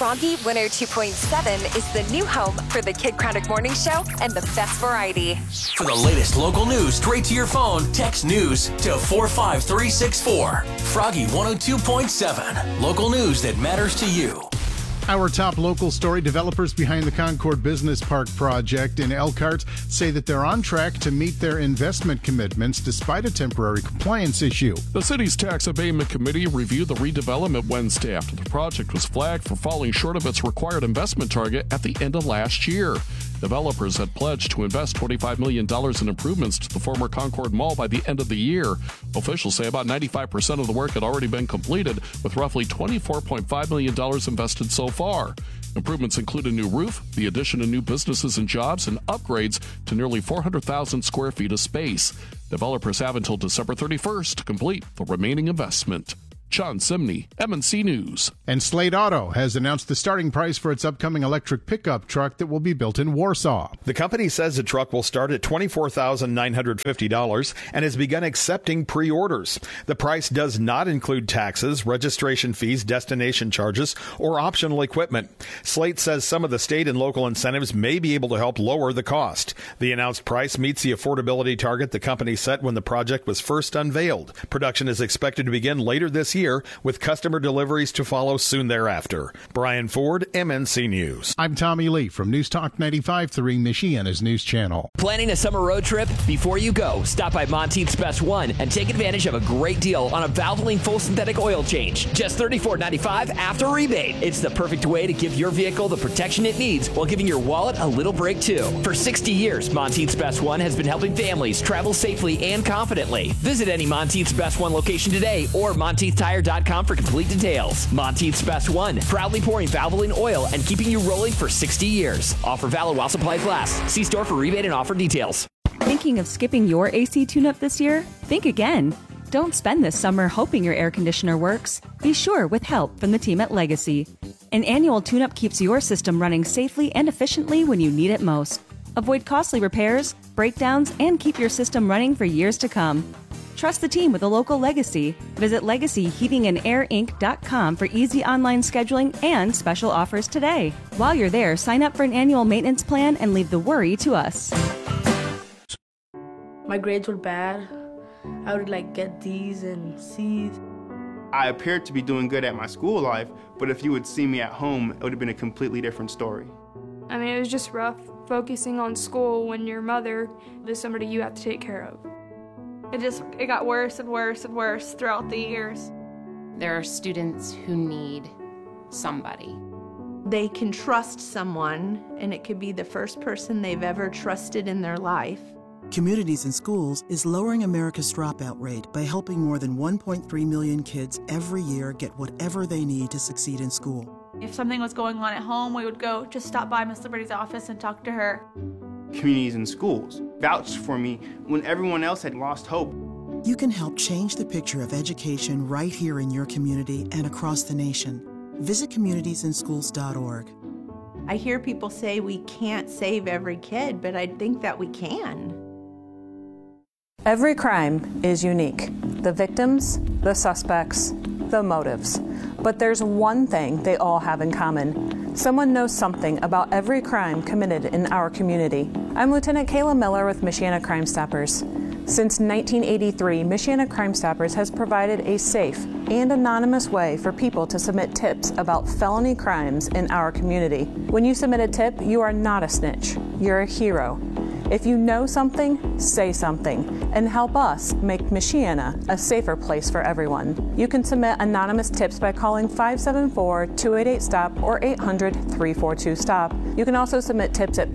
Froggy 102.7 is the new home for the Kid Craddock Morning Show and the best variety. For the latest local news straight to your phone, text news to 45364. Froggy 102.7. Local news that matters to you. Our top local story: developers behind the Concord Business Park project in Elkhart say that they're on track to meet their investment commitments despite a temporary compliance issue. The city's tax abatement committee reviewed the redevelopment Wednesday after the project was flagged for falling short of its required investment target at the end of last year. Developers had pledged to invest $25 million in improvements to the former Concord Mall by the end of the year. Officials say about 95% of the work had already been completed, with roughly $24.5 million invested so far. Improvements include a new roof, the addition of new businesses and jobs, and upgrades to nearly 400,000 square feet of space. Developers have until December 31st to complete the remaining investment. John Simney, MNC News. And Slate Auto has announced the starting price for its upcoming electric pickup truck that will be built in Warsaw. The company says the truck will start at $24,950 and has begun accepting pre-orders. The price does not include taxes, registration fees, destination charges, or optional equipment. Slate says some of the state and local incentives may be able to help lower the cost. The announced price meets the affordability target the company set when the project was first unveiled. Production is expected to begin later this year, with customer deliveries to follow soon thereafter. Brian Ford, MNC News. I'm Tommy Lee from News Talk 95.3, Michiana's News Channel. Planning a summer road trip? Before you go, stop by Monteith's Best One and take advantage of a great deal on a Valvoline full synthetic oil change. Just $34.95 after rebate. It's the perfect way to give your vehicle the protection it needs while giving your wallet a little break too. For 60 years, Monteith's Best One has been helping families travel safely and confidently. Visit any Monteith's Best One location today or MonteithTire.com for complete details. Monteith's Best One, proudly pouring Valvoline oil and keeping you rolling for 60 years. Offer valid while supplies last. See store for rebate and offer details. Thinking of skipping your AC tune-up this year? Think again. Don't spend this summer hoping your air conditioner works. Be sure with help from the team at Legacy. An annual tune-up keeps your system running safely and efficiently when you need it most. Avoid costly repairs, breakdowns, and keep your system running for years to come. Trust the team with a local Legacy. Visit LegacyHeatingandAirInc.com for easy online scheduling and special offers today. While you're there, sign up for an annual maintenance plan and leave the worry to us. My grades were bad. I would get D's and C's. I appeared to be doing good at my school life, but if you would see me at home, it would have been a completely different story. I mean, it was just rough focusing on school when your mother is somebody you have to take care of. It got worse and worse and worse throughout the years. There are students who need somebody. They can trust someone, and it could be the first person they've ever trusted in their life. Communities in Schools is lowering America's dropout rate by helping more than 1.3 million kids every year get whatever they need to succeed in school. If something was going on at home, we would go just stop by Miss Liberty's office and talk to her. Communities in Schools vouched for me when everyone else had lost hope. You can help change the picture of education right here in your community and across the nation. Visit communitiesinschools.org. I hear people say we can't save every kid, but I think that we can. Every crime is unique. The victims, the suspects, the motives. But there's one thing they all have in common. Someone knows something about every crime committed in our community. I'm Lieutenant Kayla Miller with Michiana Crime Stoppers. Since 1983, Michiana Crime Stoppers has provided a safe and anonymous way for people to submit tips about felony crimes in our community. When you submit a tip, you are not a snitch. You're a hero. If you know something, say something, and help us make Michiana a safer place for everyone. You can submit anonymous tips by calling 574-288-STOP or 800-342-STOP. You can also submit tips at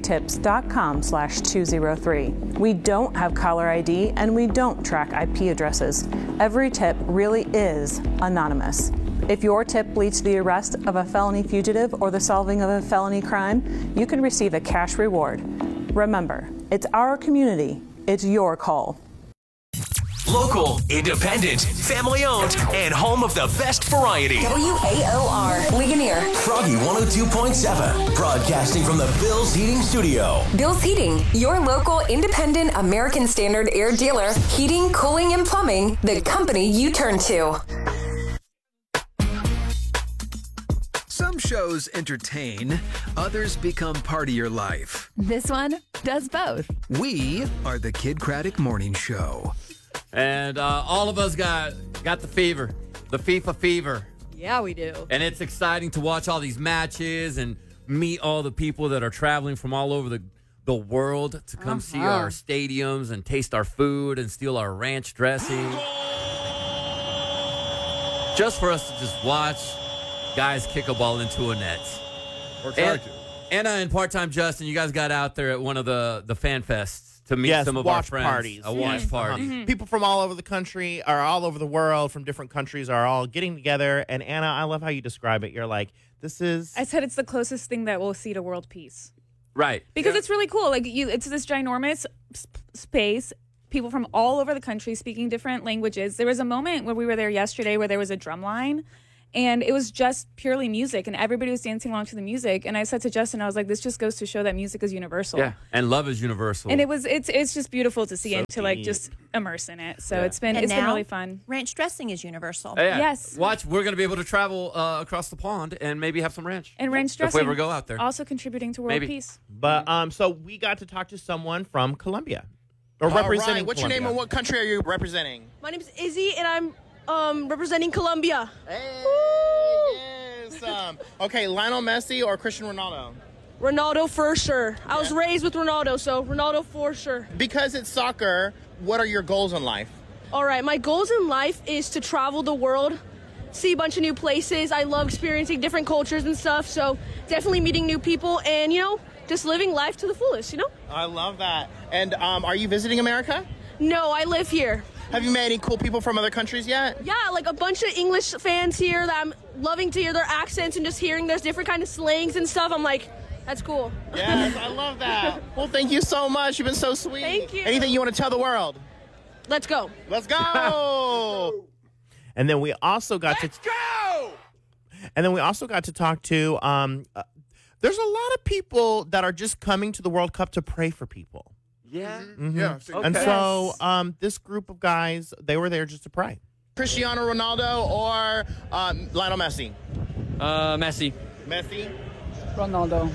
p3tips.com/203. We don't have caller ID and we don't track IP addresses. Every tip really is anonymous. If your tip leads to the arrest of a felony fugitive or the solving of a felony crime, you can receive a cash reward. Remember, it's our community. It's your call. Local, independent, family-owned, and home of the best variety. WAOR, Ligonier. Froggy 102.7, broadcasting from the Bill's Heating Studio. Bill's Heating, your local independent American Standard air dealer. Heating, cooling, and plumbing, the company you turn to. Some shows entertain, others become part of your life. This one does both. We are the Kid Craddock Morning Show. And all of us got the fever, the FIFA fever. Yeah, we do. And it's exciting to watch all these matches and meet all the people that are traveling from all over the world to come see our stadiums and taste our food and steal our ranch dressing. Just for us to just watch guys kick a ball into a net. Or try to. Anna and part-time Justin, you guys got out there at one of the fan fests to meet some of our friends. Parties. A watch party. People from all over the country or all over the world from different countries are all getting together. And Anna, I love how you describe it. You're like, this is... I said it's the closest thing that we'll see to world peace. Right. Because it's really cool. Like it's this ginormous space. People from all over the country speaking different languages. There was a moment when we were there yesterday where there was a drum line, and it was just purely music, and everybody was dancing along to the music. And I said to Justin, I was like, this just goes to show that music is universal. Yeah, and love is universal. And it's just beautiful to see and to like just immerse in it. So it's been really fun. Ranch dressing is universal. Yeah. Yes. Watch, we're going to be able to travel across the pond and maybe have some ranch. And ranch dressing. If we ever go out there. Also contributing to world peace. But so we got to talk to someone from Colombia. Or representing right. What's your name and what country are you representing? My name is Izzy, and I'm representing Colombia. Hey, yes. Okay, Lionel Messi or Cristiano Ronaldo? Ronaldo for sure. I was raised with Ronaldo, so Ronaldo for sure. Because it's soccer, what are your goals in life? All right, my goals in life is to travel the world, see a bunch of new places. I love experiencing different cultures and stuff, so definitely meeting new people and, just living life to the fullest, I love that. And are you visiting America? No, I live here. Have you met any cool people from other countries yet? Yeah, like a bunch of English fans here that I'm loving to hear their accents and just hearing there's different kind of slangs and stuff. I'm like, that's cool. Yes, I love that. Well, thank you so much. You've been so sweet. Thank you. Anything you want to tell the world? Let's go. Let's go. And then we also got to go. And then we also got to talk to there's a lot of people that are just coming to the World Cup to pray for people. Yeah. Mm-hmm. Yeah. Okay. And so this group of guys, they were there just to pray. Cristiano Ronaldo or Lionel Messi? Messi. Messi? Ronaldo.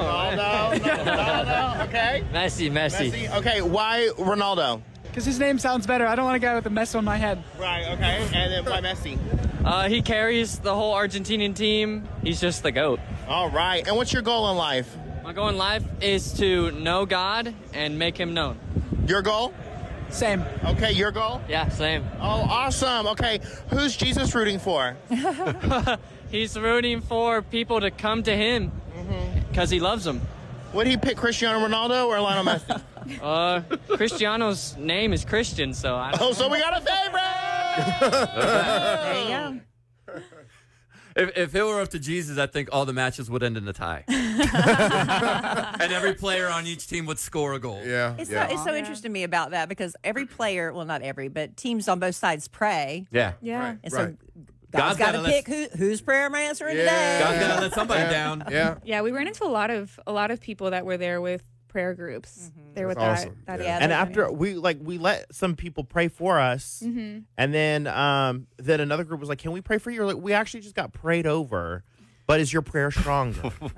Ronaldo. Okay. Messi. Okay. Why Ronaldo? Because his name sounds better. I don't want a guy with a mess on my head. Right. Okay. And then why Messi? He carries the whole Argentinian team. He's just the GOAT. All right. And what's your goal in life? My goal in life is to know God and make him known. Your goal? Same. Okay, your goal? Yeah, same. Oh, awesome. Okay, who's Jesus rooting for? He's rooting for people to come to him because he loves them. Would he pick Cristiano Ronaldo or Lionel Messi? Cristiano's name is Christian, so I don't know. So we got a favorite! There you go. If it were up to Jesus, I think all the matches would end in a tie. And every player on each team would score a goal. Yeah. It's so interesting to me about that because every player, well, not every, but teams on both sides pray. Yeah. Yeah. And so God's got to pick whose prayer am I answering today. God's got to let somebody down. Yeah. Yeah, we ran into a lot of people that were there with prayer groups. There with awesome. that. And after we let some people pray for us, and then another group was like, "Can we pray for you?" Like, we actually just got prayed over, but is your prayer stronger? Because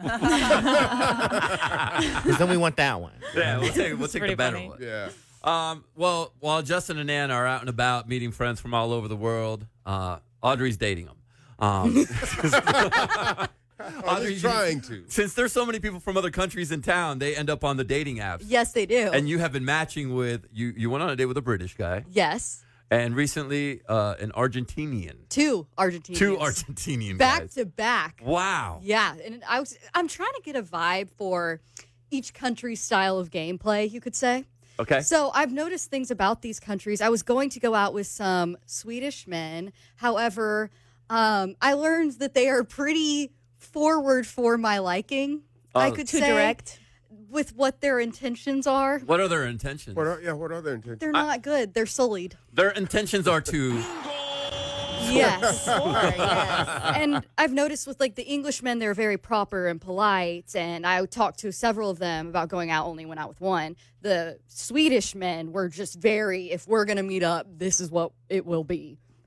then we want that one. Yeah, we'll take the better one. Yeah. Well, while Justin and Ann are out and about meeting friends from all over the world, Audrey's dating them. Audrey's trying to. Since there's so many people from other countries in town, they end up on the dating apps. Yes, they do. And you have been matching with, you went on a date with a British guy. Yes. And recently, an Argentinian. Two Argentinians. Two Argentinian back guys. to back. Wow. Yeah, and I'm trying to get a vibe for each country's style of gameplay, you could say. Okay. So I've noticed things about these countries. I was going to go out with some Swedish men. However, I learned that they are pretty forward for my liking, I could say. Too direct. With what their intentions are. What are their intentions? What are their intentions? They're not good. They're sullied. Their intentions are to... Yes. And I've noticed with the Englishmen, they're very proper and polite. And I talked to several of them about going out, only went out with one. The Swedish men were just very, if we're going to meet up, this is what it will be.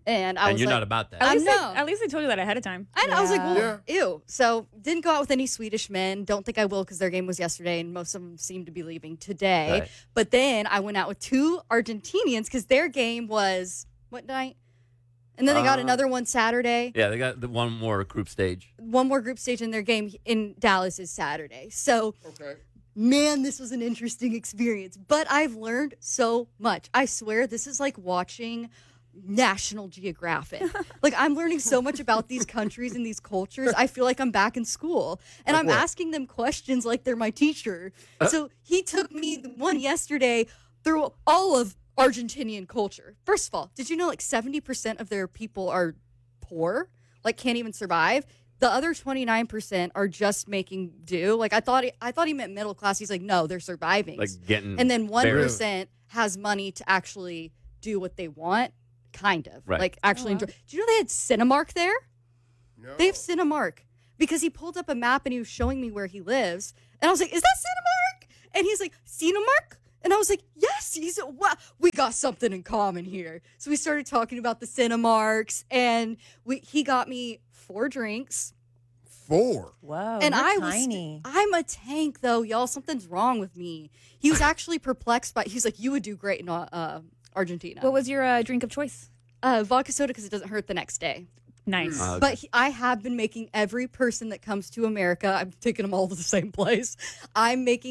And I was you're like, not about that. At least, no. at least they told you that ahead of time. And I was like, well, Yeah. ew. So didn't go out with any Swedish men. Don't think I will because their game was yesterday and most of them seem to be leaving today. Right. But then I went out with 2 Argentinians because their game was what night? And then they got another one Saturday. Yeah, they got the one more group stage. One more group stage in their game in Dallas is Saturday. So, man, this was an interesting experience. But I've learned so much. I swear this is like watching National Geographic. Like, I'm learning so much about these countries and these cultures. I feel like I'm back in school. And I'm asking them questions like they're my teacher. So he took me the one yesterday through all of Argentinian culture. First of all, did you know like 70% of their people are poor? Like can't even survive? The other 29% are just making do. Like I thought he meant middle class. He's like, no, they're surviving. Like getting and then 1% buried. has money to actually do what they want, kind of. Right. Like actually enjoy. Do you know they had Cinemark there? No. They have Cinemark because he pulled up a map and he was showing me where he lives. And I was like, is that Cinemark? And he's like, Cinemark? And I was like, yes. He said, wow, we got something in common here. So we started talking about the Cinemarks and he got me 4 drinks. 4. Whoa, And you're I'm a tank though, y'all. Something's wrong with me. He was actually perplexed by. He's like, you would do great in Argentina. What was your drink of choice? Vodka soda because it doesn't hurt the next day. Nice. Okay. But I have been making every person that comes to America. I'm taking them all to the same place. I'm making